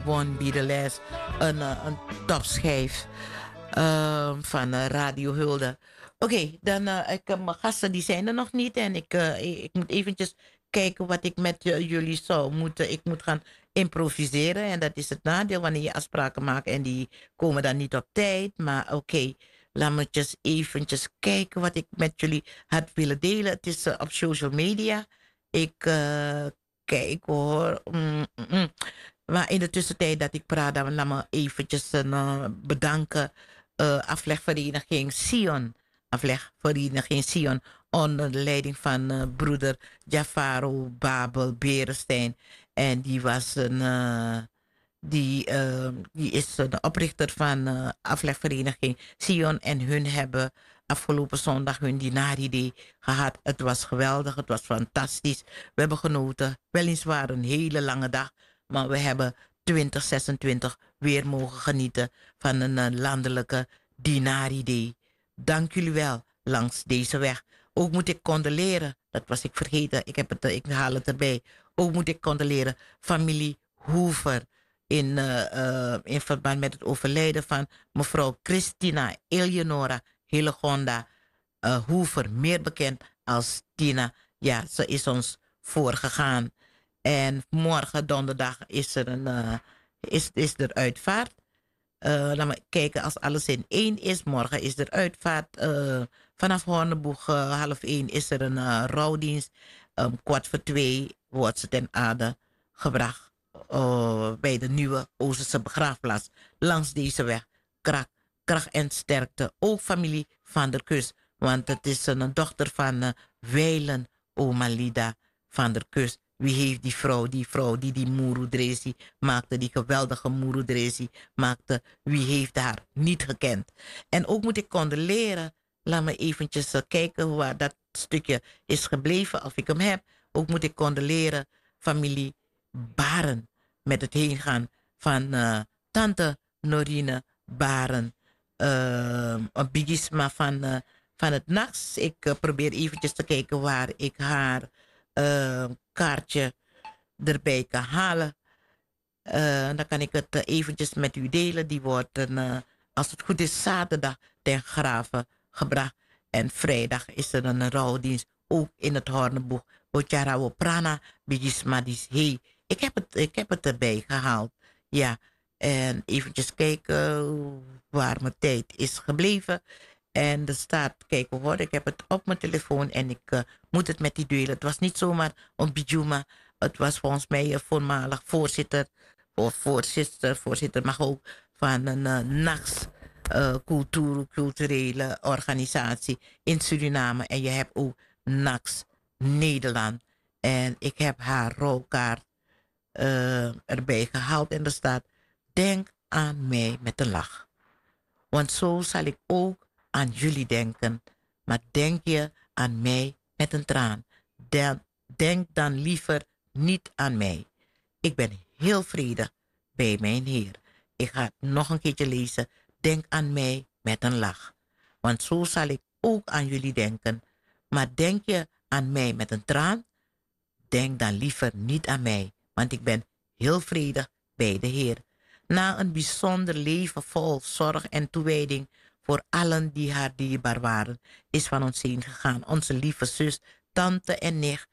won Biedeles een topschijf van Radio Hulde. Oké, dan mijn gasten die zijn er nog niet en ik moet eventjes kijken wat ik met jullie zou moeten. Ik moet gaan improviseren en dat is het nadeel wanneer je afspraken maakt en die komen dan niet op tijd. Maar oké, laat me just eventjes kijken wat ik met jullie had willen delen. Het is op social media. Ik kijk hoor. Maar in de tussentijd dat ik praat, dan laat me eventjes bedanken. Aflegvereniging Sion. Aflegvereniging Sion. Onder de leiding van broeder Jafaro Babel Berenstein. En die was die is de oprichter van aflegvereniging Sion. En hun hebben afgelopen zondag hun Dinari gehad. Het was geweldig, het was fantastisch. We hebben genoten. Weliswaar een hele lange dag. Maar we hebben 2026 weer mogen genieten van een landelijke Dinari Day. Dank jullie wel langs deze weg. Ook moet ik condoleren. Dat was ik vergeten. Ik haal het erbij. Ook moet ik condoleren. Familie Hoover. In verband met het overlijden van mevrouw Christina Eleonora Hillegonda Hoover. Meer bekend als Tina. Ja, ze is ons voorgegaan. En morgen donderdag is er is er uitvaart. Laten we kijken als alles in één is. Morgen is er uitvaart. Vanaf Horneboeg 12:30 is er een rouwdienst. 1:45 wordt ze ten aarde gebracht. Bij de nieuwe Oosterse begraafplaats. Langs deze weg. Kracht en sterkte. Ook familie van der Kus. Want het is een dochter van Weilen Omalida van der Kus. Wie heeft die vrouw? Die vrouw die Muru Dresi maakte, die geweldige Muru Dresi maakte. Wie heeft haar niet gekend? En ook moet ik condoleren. Laat me eventjes kijken waar dat stukje is gebleven, of ik hem heb. Ook moet ik condoleren, familie Baren, met het heengaan van tante Norine Baren. Een bigisma van het nachts. Ik probeer eventjes te kijken waar ik haar kaartje erbij kan halen. Dan kan ik het eventjes met u delen. Die wordt, als het goed is, zaterdag ten grave gebracht. En vrijdag is er een rouwdienst, ook in het Horneboeg. Botjarawo Prana, Bigismadis. Hey, ik heb het erbij gehaald. Ja, en eventjes kijken waar mijn tijd is gebleven. En er staat, kijk hoor, ik heb het op mijn telefoon en ik moet het met die delen. Het was niet zomaar een bijuma. Het was volgens mij een voormalig voorzitter, voorzitter, maar ook van een NACS, culturele organisatie in Suriname. En je hebt ook NACS Nederland. En ik heb haar rouwkaart erbij gehaald en er staat, denk aan mij met een lach. Want zo zal ik ook aan jullie denken. Maar denk je aan mij met een traan. Denk dan liever niet aan mij. Ik ben heel vredig bij mijn Heer. Ik ga het nog een keertje lezen. Denk aan mij met een lach. Want zo zal ik ook aan jullie denken. Maar denk je aan mij met een traan? Denk dan liever niet aan mij. Want ik ben heel vredig bij de Heer. Na een bijzonder leven vol zorg en toewijding voor allen die haar dierbaar waren, is van ons heen gegaan onze lieve zus, tante en nicht